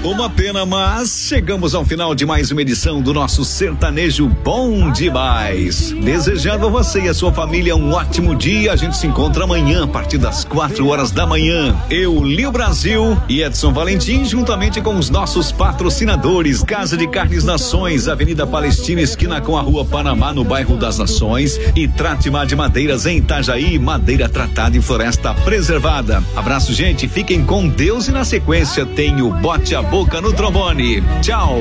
Uma pena, mas chegamos ao final de mais uma edição do nosso Sertanejo Bom Demais. Desejando a você e a sua família um ótimo dia. A gente se encontra amanhã a partir das 4 horas da manhã. Eu, Lio Brasil e Edson Valentim, juntamente com os nossos patrocinadores: Casa de Carnes Nações, Avenida Palestina, esquina com a Rua Panamá, no bairro das Nações, e Tratimar de Madeiras em Itajaí, madeira tratada e floresta preservada. Abraço, gente, fiquem com Deus, e na sequência tem o Bote a Boca no trombone. Tchau.